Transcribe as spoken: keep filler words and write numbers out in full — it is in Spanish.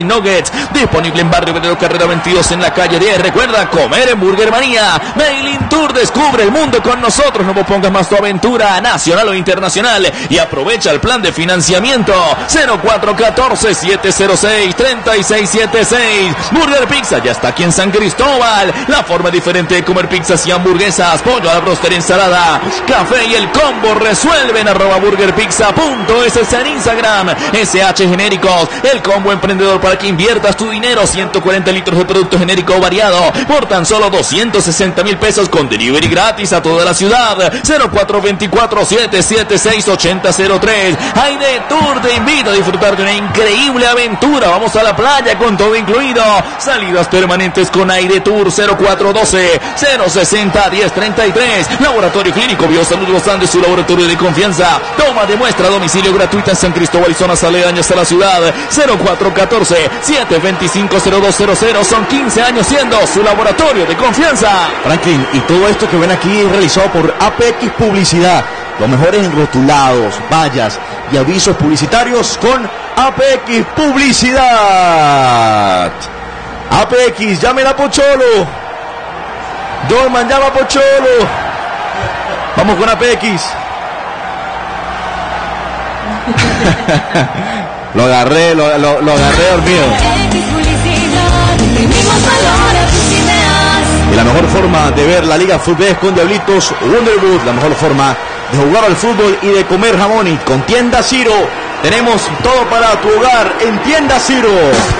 Nuggets, disponible en Barrio Pedro Carrera veintidós en la calle diez. Recuerda comer en Burger Manía. Mailing Tour, descubre el mundo con nosotros. No pongas más tu aventura nacional o internacional y aprovecha el plan de financiamiento cero cuatro uno cuatro, siete cero seis, tres seis siete seis. Burger Pizza ya está aquí en San Cristóbal. La forma diferente de comer pizzas y hamburguesas, pollo a la bróster, ensalada, café y el combo resuelven. Arroba burgerpizza.es en Instagram. S H Genéricos, el combo emprendedor para que inviertas tu dinero. Ciento cuarenta litros de producto genérico variado por tan solo doscientos sesenta mil pesos con delivery gratis a toda la ciudad. Cero cuatro dos cuatro, siete siete seis, ocho cero cero tres. Aire Tour te invita a disfrutar de una increíble aventura. Vamos a la playa con todo incluido. Salidas permanentes con Aire Tour. Cero cuatro uno dos, cero seis cero, uno cero tres tres. Laboratorio Clínico Biosalud Los Andes, su laboratorio de confianza. Toma de muestra a domicilio gratuita en San Cristóbal y zonas aledañas a la ciudad. Cero cuatro uno cuatro, siete dos cinco, cero dos cero cero. Son quince años siendo su laboratorio de confianza. Franklin, y todo esto que ven aquí es realizado por A P X Publicidad. Los mejores enrotulados, vallas y avisos publicitarios con A P X Publicidad. A P X, llamen a Pocholo. Dorman, llama a Pocholo. Vamos con A P X. Lo agarré, lo, lo, lo agarré dormido. Y la mejor forma de ver la Liga Fútbol es con Diablitos Wonderwood. La mejor forma de jugar al fútbol y de comer jamón. Y con Tienda Ciro tenemos todo para tu hogar en Tienda Ciro.